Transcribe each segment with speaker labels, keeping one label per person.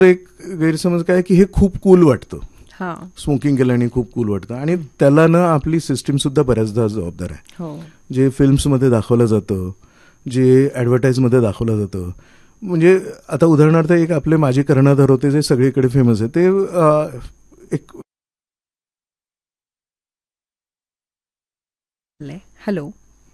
Speaker 1: एक गैरसमज काय की हे खूप कूल वाटतं, स्मोकिंग केल्याने खूप कूल वाटतं आणि त्याला ना आपली सिस्टीम सुद्धा बऱ्याचदा जबाबदार आहे. जे फिल्म्समध्ये दाखवलं जातं, जे ॲडव्हर्टाईजमध्ये दाखवलं जातं, म्हणजे आता उदाहरणार्थ एक आपले माजी कर्णधार होते जे सगळीकडे फेमस आहे, ते एक
Speaker 2: हॅलो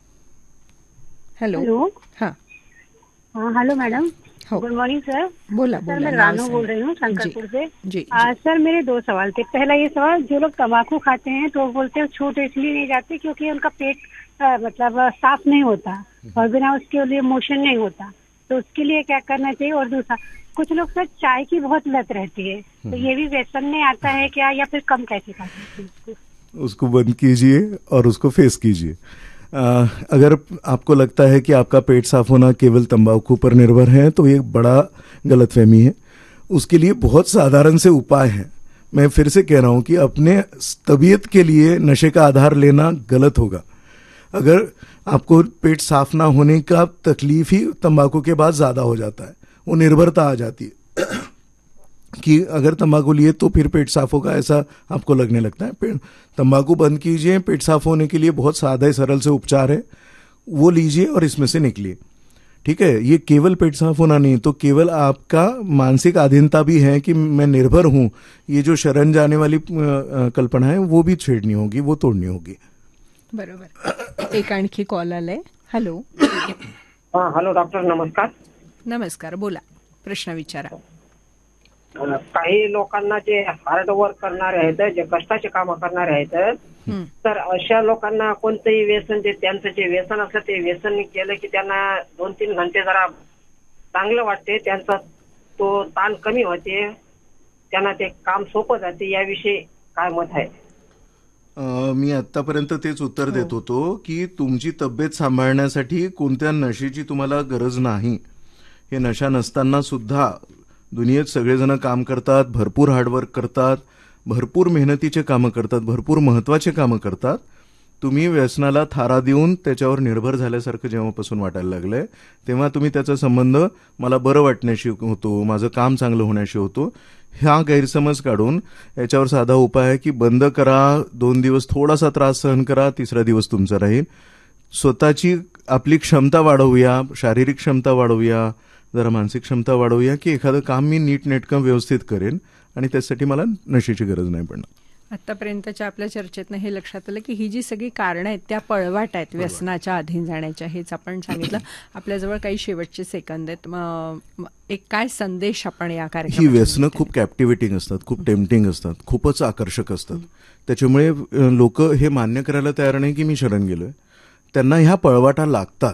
Speaker 2: हॅलो
Speaker 3: हेलो
Speaker 2: हाँ
Speaker 3: हाँ हेलो मैडम,
Speaker 2: हो
Speaker 3: गुड मॉर्निंग सर.
Speaker 2: बोला
Speaker 3: सर
Speaker 2: बोला
Speaker 3: मैं
Speaker 2: नाव
Speaker 3: रानू बोल रही हूँ
Speaker 2: सांगा.
Speaker 3: शंकरपुर से.
Speaker 2: जी
Speaker 3: सर मेरे 2 सवाल थे. पहला ये सवाल, जो लोग तंबाकू खाते हैं तो वो बोलते हैं छूट इसलिए नहीं जाती क्योंकि उनका पेट मतलब साफ नहीं होता और बिना उसके लिए मोशन नहीं होता, तो उसके लिए क्या करना चाहिए. और दूसरा, कुछ लोग सर चाय की बहुत लत रहती है, तो ये भी व्यसन में आता है क्या, या फिर कम कैसे खा सकते हैं
Speaker 1: उसको बंद कीजिए और उसको फेस कीजिए. अगर आपको लगता है कि आपका पेट साफ होना केवल तंबाकू पर निर्भर है तो ये बड़ा गलतफहमी है. उसके लिए बहुत साधारण से उपाय हैं. मैं फिर से कह रहा हूं कि अपने तबीयत के लिए नशे का आधार लेना गलत होगा. अगर आपको पेट साफ ना होने का तकलीफ ही तंबाकू के बाद ज़्यादा हो जाता है, वो निर्भरता आ जाती है कि अगर तंबाकू लिए तो फिर पेट साफ होगा, ऐसा आपको लगने लगता है. तंबाकू बंद कीजिए. पेट साफ होने के लिए बहुत सादा सरल से उपचार है, वो लीजिए और इसमें से निकलिए. ठीक है, ये केवल पेट साफ होना नहीं, तो केवल आपका मानसिक अधीनता भी है कि मैं निर्भर हूं, ये जो शरण जाने वाली कल्पना है वो भी छेड़नी होगी, वो तोड़नी होगी.
Speaker 2: बरोबर. एक आणखी कॉल आलाय. हॅलो
Speaker 4: हॅलो डॉक्टर, नमस्कार.
Speaker 2: नमस्कार, बोला, प्रश्न विचारा.
Speaker 4: काही लोकांना जे हार्ड वर्क करणारे आहेत, जे कष्टाचे काम करणारे आहेत, तर अशा लोकांना कोणतंही व्यसन, जे त्यांचं जे व्यसन असतं ते व्यसन केलं की त्यांना 2-3 घंटे जरा चांगलं वाटते, त्यांचा तो ताण कमी होते, त्यांना ते काम सोपं जाते. याविषयी काय मत आहे?
Speaker 1: मी आतापर्यंत तेच उत्तर देत होतो की तुमची तब्येत सांभाळण्यासाठी कोणत्या नशेची तुम्हाला गरज नाही. हे नशा नसताना सुद्धा दुनियेत सगळेजण काम करतात, भरपूर हार्डवर्क करतात, भरपूर मेहनतीचे कामं करतात, भरपूर महत्त्वाचे कामं करतात. तुम्ही व्यसनाला थारा देऊन त्याच्यावर निर्भर झाल्यासारखं जेव्हापासून वाटायला लागलंय, तेव्हा तुम्ही त्याचा संबंध मला बरं वाटण्याशी होतो, माझं काम चांगलं होण्याशी होतो, हा गैरसमज काढून याच्यावर साधा उपाय आहे की बंद करा. 2 दिवस थोडासा त्रास सहन करा, 3रा दिवस तुमचा राहील. स्वतःची आपली क्षमता वाढवूया, शारीरिक क्षमता वाढवूया, जरा मानसिक क्षमता वाढवूया की एखादं काम मी नीटनेटकं व्यवस्थित करेन आणि त्यासाठी मला नशेची गरज नाही पडणार.
Speaker 2: आतापर्यंतच्या आपल्या चर्चेतनं हे लक्षात आलं की ही जी सगळी कारणं आहेत त्या पळवाट आहेत व्यसनाच्या अधीन जाण्याच्या, हेच आपण सांगितलं. आपल्याजवळ काही शेवटचे सेकंद आहेत. एक काय संदेश आपण या कार्यक्रमात?
Speaker 1: ही व्यसनं खूप कॅप्टिवेटिंग असतात, खूप टेम्पटिंग असतात, खूपच आकर्षक असतात. त्याच्यामुळे लोक हे मान्य करायला तयार नाही की मी शरण गेलोय. त्यांना ह्या पळवाटा लागतात,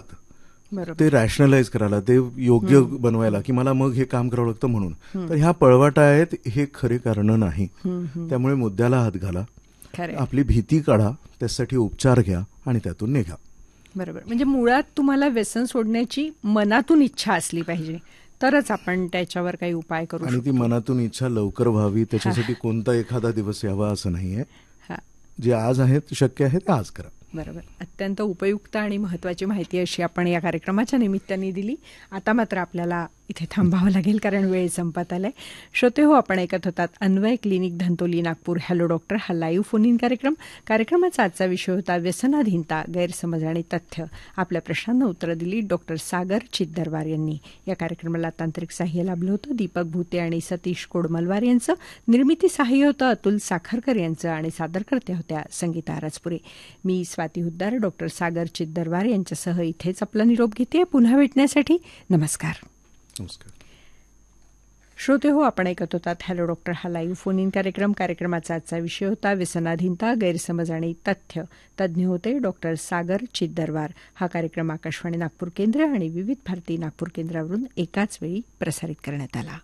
Speaker 1: ते रॅशनलाइज करायला, ते योग्य बनवायला की मला मग हे काम करावं लागतं म्हणून. तर ह्या पळवाटा आहेत, हे खरे कारण नाही. त्यामुळे मुद्द्याला हात घाला, आपली भीती काढा, त्यासाठी उपचार घ्या आणि त्यातून निघा.
Speaker 2: बरोबर. म्हणजे मुळात तुम्हाला व्यसन सोडण्याची मनातून इच्छा असली पाहिजे, तरच आपण त्याच्यावर काही उपाय करू शकतो.
Speaker 1: आणि ती मनातून इच्छा लवकर व्हावी, त्याच्यासाठी कोणता एखादा दिवस यावा असं नाहीये. जे आज आहेत, शक्य आहे ते आज करा.
Speaker 2: बरोबर. अत्यंत उपयुक्त आणि महत्त्वाची माहिती अशी आपण या कार्यक्रमाच्या निमित्ताने दिली. आता मात्र आपल्याला इथे थांबावं लागेल कारण वेळ संपत आलाय. श्रोते हो, आपण ऐकत होतात Anvay clinic Dhantoli Nagpur hello doctor, हा लाईव्ह फोन इन कार्यक्रम. कार्यक्रमाचा आजचा विषय होता व्यसनाधीनता, गैरसमज आणि तथ्य. आपल्या प्रश्नांना उत्तरं दिली डॉक्टर सागर चिद्दरवार यांनी. या कार्यक्रमाला तांत्रिक सहाय्य लाभलं होतं दीपक भूते आणि सतीश कोडमलवार यांचं. निर्मिती सहाय्य होतं अतुल साखरकर यांचं आणि सादरकर्त्या होत्या संगीता राजपुरे. मी स्वाती हुद्दार डॉक्टर सागर चिद्दरवार यांच्यासह इथेच आपला निरोप घेते. पुन्हा भेटण्यासाठी नमस्कार.
Speaker 1: नमस्कार.
Speaker 2: श्रोते हो, आपण ऐकत होतात हॅलो डॉक्टर, हा लाईव्ह फोन इन कार्यक्रम. कार्यक्रमाचा आजचा विषय होता व्यसनाधीनता, गैरसमज आणि तथ्य. तज्ज्ञ होते डॉक्टर सागर चिद्दरवार. हा कार्यक्रम आकाशवाणी नागपूर केंद्र आणि विविध भारती नागपूर केंद्रावरून एकाच वेळी प्रसारित करण्यात आला.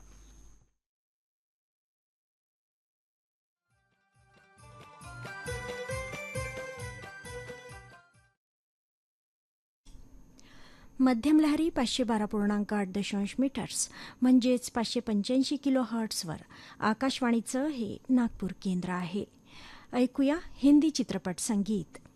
Speaker 5: मध्यम लहरी 512.8 मीटर्स म्हणजेच 585 किलो हर्ट्सवर आकाशवाणीचं हे नागपूर केंद्र आहे. ऐकूया हिंदी चित्रपट संगीत.